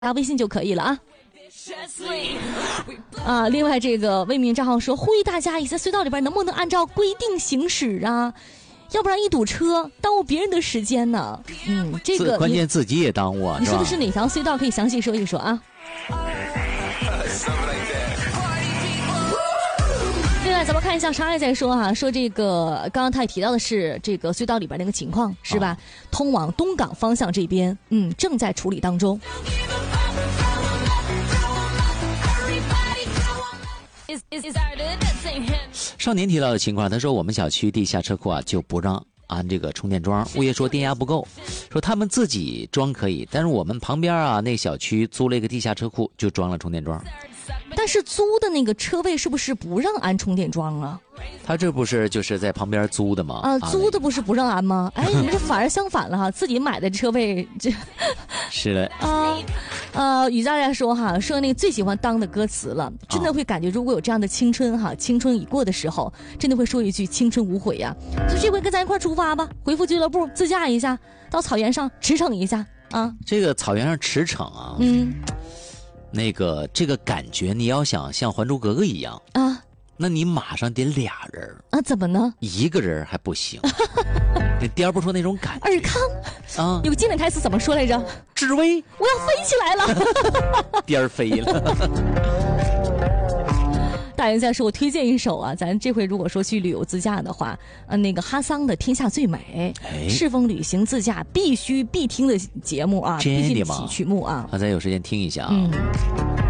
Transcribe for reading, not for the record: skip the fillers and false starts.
加微信就可以了啊。另外这个微名账号说，呼吁大家在隧道里边能不能按照规定行驶啊，要不然一堵车耽误别人的时间呢。这个关键自己也耽误啊。 你说的是哪条隧道？可以详细说一说啊。另外咱们看一下啥也在说哈，说这个刚刚他也提到的是这个隧道里边那个情况是吧？通往东港方向这边正在处理当中。 少年提到的情况，他说我们小区地下车库啊就不让安这个充电桩，物业说电压不够，说他们自己装可以，但是我们旁边啊那小区租了一个地下车库就装了充电桩。 但是租的那个车位是不是不让安充电桩啊？ 他这不是就是在旁边租的吗？ 租的不是不让安吗？哎，你们这反而相反了哈，自己买的车位这是的雨佳佳说哈，说那个最喜欢当的歌词了，真的会感觉如果有这样的青春哈，青春已过的时候，真的会说一句青春无悔呀。就这回跟咱一块出发吧，回复俱乐部自驾一下，到草原上驰骋一下啊。 这个草原上驰骋啊，那个这个感觉，你要想像《还珠格格》一样啊，那你马上得俩人啊？怎么呢？ 一个人还不行，你颠不出那种感觉。 尔康啊，有个经典台词怎么说来着？ 紫薇， 我要飞起来了， 颠飞了。 大人在说，我推荐一首啊，咱这回如果说去旅游自驾的话，那个哈桑的《天下最美》，赤峰旅行自驾必听的节目啊，必须的曲目啊。 咱有时间听一下啊。